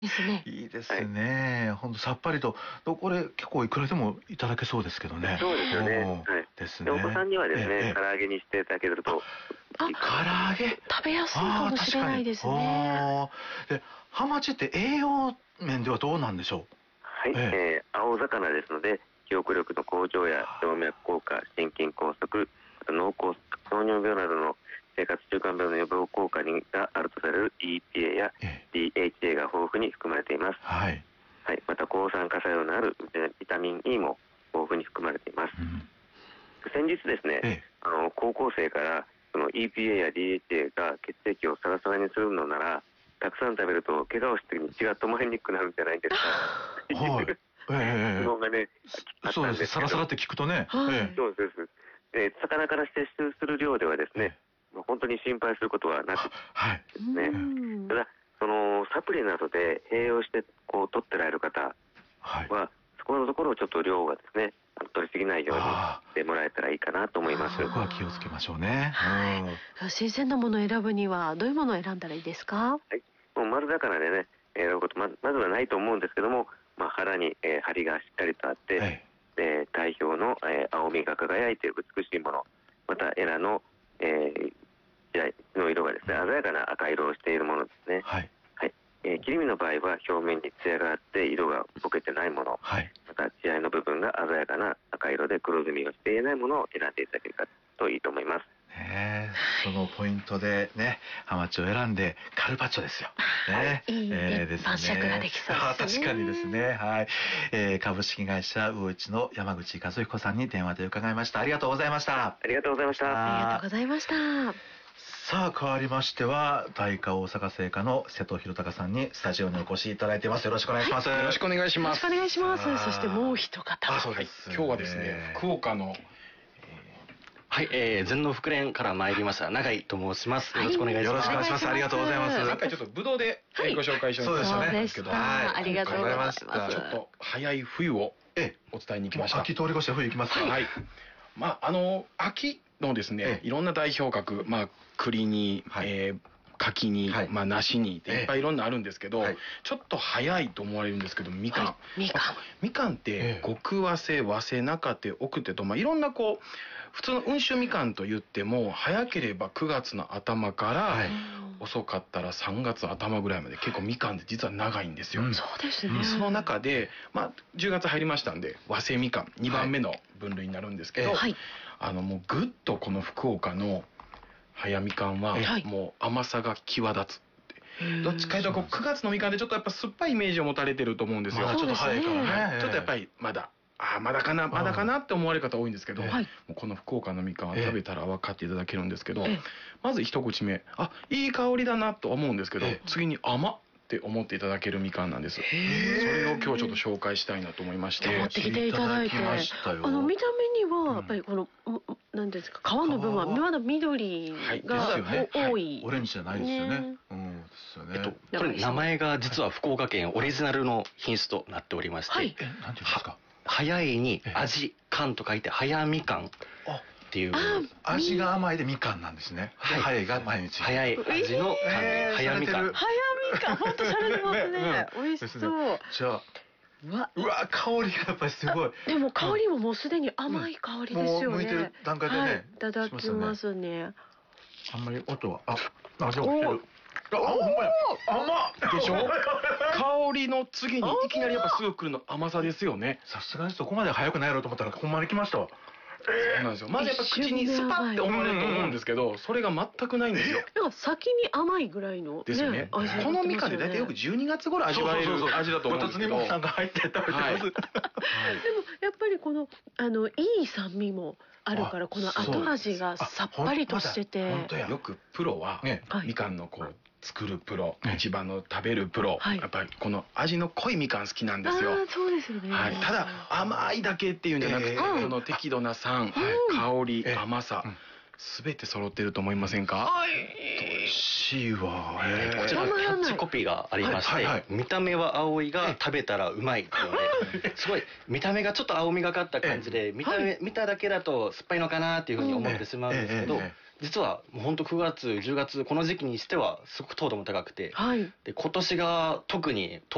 ですね。 いいですね。ほんとさっぱりと、これ結構いくらでもいただけそうですけどね。 そうですよね。はい。 ですね。 でお子さんにはですね、 ええ唐揚げにしていただけるといいかなと思います。 唐揚げ食べやすいかもしれないですね。 で、ハマチって栄養面ではどうなんでしょう？ はい、青魚ですので、記憶力の向上や動脈硬化、心筋梗塞、あと脳梗塞、糖尿病などの生活習慣病の予防効果があるとされる EPA や DHA が豊富に含まれています。 はい。 はい、また抗酸化作用のあるビタミン E も豊富に含まれています。先日ですね、高校生からその EPA や DHA が血液をサラサラにするのなら、たくさん食べると怪我をした時に血が止まりにくくなるんじゃないですか。 はい。 質問がね、 そうです。サラサラって聞くとね。 そうです。魚から摂取する量ではですね、本当に心配することはなくですね。ただそのサプリなどで併用してこう取ってられる方は、そこのところをちょっと量がですね、取りすぎないようにしてもらえたらいいかなと思います。 そこは気をつけましょうね。 新鮮なものを選ぶにはどういうものを選んだらいいですか？ はい、もう丸魚でね、選ぶことまずはないと思うんですけども、腹に、張りがしっかりとあって、体表の、青みが輝いて美しいもの、またエラの、の色がですね、鮮やかな赤色をしているものですね。はい。切り身の場合は表面に艶があって色がぼけてないもの、また血合いの部分が鮮やかな赤色で黒ずみをしていないものを選んでいただけるといいと思います。 そのポイントでね、ハマチを選んでカルパッチョですよ。 いい晩酌ができそうですね。 確かにですね。はい。株式会社魚一の山口和彦さんに電話で伺いました。ありがとうございました。 ありがとうございました。 ありがとうございました。 さあ変わりましては大華大阪製菓の瀬戸弘隆さんにスタジオにお越しいただいています。よろしくお願いします。 よろしくお願いします。 よろしくお願いします。そしてもう一方。 そうです。今日はですね、福岡のはい、全農福連から参りました永井と申します。よろしくお願いします。 よろしくお願いします。ありがとうございます。 前回ちょっとブドウでご紹介しましたんですけど、 ありがとうございます。ちょっと早い冬をお伝えに来ました。 秋通り越して冬行きますか。 はい。秋のですね、いろんな代表格、栗に、柿に、梨にいっぱいいろんなあるんですけど、ちょっと早いと思われるんですけど、みかん。みかんって極早生、早生、中手、奥手といろんなこう普通の温州みかんと言っても早ければ9月の頭から遅かったら3月頭ぐらいまで結構みかんって実は長いんですよ。 そうですね。 その中で10月入りましたんで和製みかん2番目の分類になるんですけど、もうぐっとこの福岡の早みかんはもう甘さが際立つ。どっちかというと9月のみかんでちょっとやっぱ酸っぱいイメージを持たれてると思うんですよ。 ちょっと早いからね。 ちょっとやっぱりまだかなって思われる方多いんですけど、この福岡のみかんは食べたら分かっていただけるんですけど、まず一口目、いい香りだなと思うんですけど、次に甘って思っていただけるみかんなんです。それを今日ちょっと紹介したいなと思いまして。 持ってきていただいて、見た目にはやっぱりこの何ですか、皮の部分はまだ緑が多い。 オレンジじゃないですよね。 これ名前が実は福岡県オリジナルの品種となっておりまして、 なんていうんですか。 早いに味甘と書いて早みかんっていう。 味が甘いでみかんなんですね。早いが毎日。 早い味の早みかん。 早みかん、本当されてますね。美味しそう。 じゃあ。うわ、香りがやっぱりすごい。 でも香りももうすでに甘い香りですよね。 もう向いてる段階でね。 いただきますね。 あんまり音は味がしてる。甘っでしょ。香りの次にいきなりやっぱすぐ来るの甘さですよね。 さすがにそこまで早くないやろうと思ったらほんまに来ましたわ。 そうなんですよ。まずやっぱ口にスパッて思われると思うんですけど、それが全くないんですよ。 先に甘いぐらいのですね。このみかんで大体よく12月頃味わえる味だと思うんですけど。 こたつにもなんか入って食べてます。でもやっぱりこのいい酸味もあるからこの後味がさっぱりとしてて。 よくプロはみかんのこう作るプロ、一番の食べるプロ、やっぱりこの味の濃いみかん好きなんですよ。 そうですよね。 ただ甘いだけっていうんじゃなくて、この適度な酸、香り、甘さ、すべて揃ってると思いませんか？ 美味しいわ。 こちらキャッチコピーがありまして、見た目は青いが食べたらうまいっていうので、すごい見た目がちょっと青みがかった感じで、見ただけだと酸っぱいのかなっていうふうに思ってしまうんですけど、実はもう本当9月10月この時期にしてはすごく糖度も高くて、で今年が特に糖